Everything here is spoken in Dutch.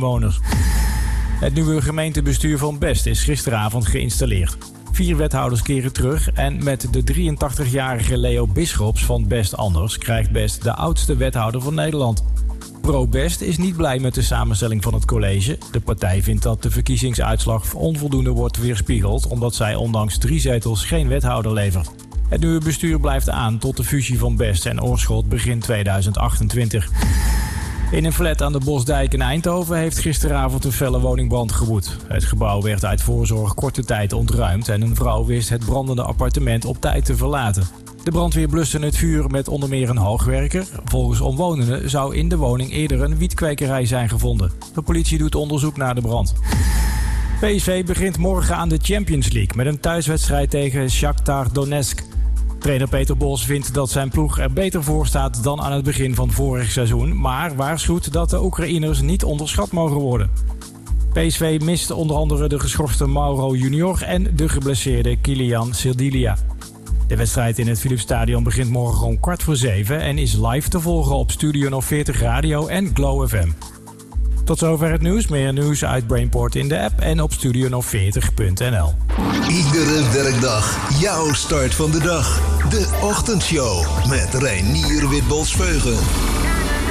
inwoners. Het nieuwe gemeentebestuur van Best is gisteravond geïnstalleerd. 4 wethouders keren terug en met de 83-jarige Leo Bisschops van Best Anders krijgt Best de oudste wethouder van Nederland. Pro-Best is niet blij met de samenstelling van het college. De partij vindt dat de verkiezingsuitslag onvoldoende wordt weerspiegeld, omdat zij ondanks 3 zetels geen wethouder levert. Het nieuwe bestuur blijft aan tot de fusie van Best en Oorschot begin 2028. In een flat aan de Bosdijk in Eindhoven heeft gisteravond een felle woningbrand gewoed. Het gebouw werd uit voorzorg korte tijd ontruimd en een vrouw wist het brandende appartement op tijd te verlaten. De brandweer bluste het vuur met onder meer een hoogwerker. Volgens omwonenden zou in de woning eerder een wietkwekerij zijn gevonden. De politie doet onderzoek naar de brand. PSV begint morgen aan de Champions League met een thuiswedstrijd tegen Shakhtar Donetsk. Trainer Peter Bos vindt dat zijn ploeg er beter voor staat dan aan het begin van vorig seizoen, maar waarschuwt dat de Oekraïners niet onderschat mogen worden. PSV mist onder andere de geschorste Mauro Junior en de geblesseerde Kylian Sildilia. De wedstrijd in het Philipsstadion begint morgen om 6:15 en is live te volgen op Studio 040 Radio en Glow FM. Tot zover het nieuws. Meer nieuws uit Brainport in de app en op studio040.nl. Iedere werkdag jouw start van de dag. De Ochtendshow met Reinier Witbols-Veugen.